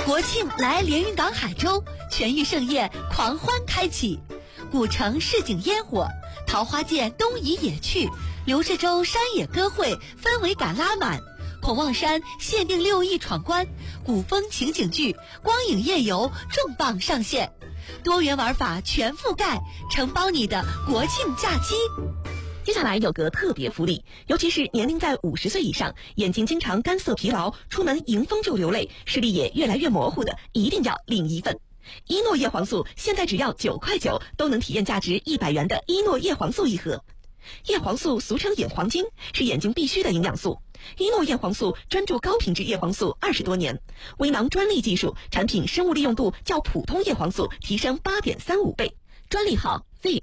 国庆来连云港海州，全域盛宴狂欢开启，古城市井烟火，桃花涧东移野趣，刘氏洲山野歌会氛围感拉满，孔望山限定6亿闯关，古风情景剧、光影夜游重磅上线，多元玩法全覆盖，承包你的国庆假期。 接下来有个特别福利，尤其是年龄在50岁以上，眼睛经常干涩疲劳，出门迎风就流泪，视力也越来越模糊的，一定要领一份。伊诺叶黄素现在只要9块9都能体验价值100元的伊诺叶黄素一盒。叶黄素俗称眼黄金，是眼睛必须的营养素。伊诺叶黄素专注高品质叶黄素20多年，微囊专利技术，产品生物利用度较普通叶黄素提升8.35倍，专利号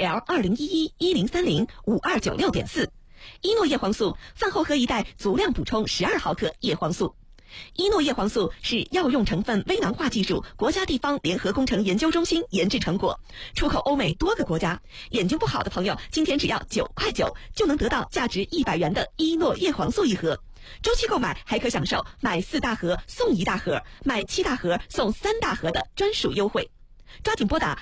ZL201110305296.4。伊诺叶黄素饭后喝一袋，足量补充12毫克叶黄素。伊诺叶黄素是药用成分微囊化技术国家地方联合工程研究中心研制成果，出口欧美多个国家。眼睛不好的朋友，今天只要9块9就能得到价值100元的伊诺叶黄素一盒。周期购买还可享受买4大盒送1大盒，买7大盒送3大盒的专属优惠。抓紧拨打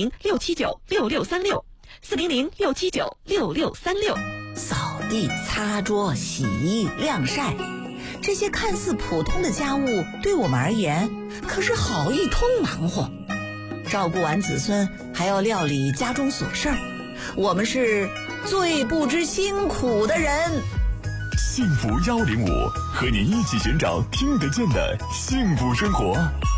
400-679-6636，400-679-6636。 扫地、擦桌、洗衣、晾晒，这些看似普通的家务，对我们而言可是好一通忙活。照顾完子孙，还要料理家中琐事儿，我们是最不知辛苦的人。 幸福105，和你一起寻找听得见的幸福生活。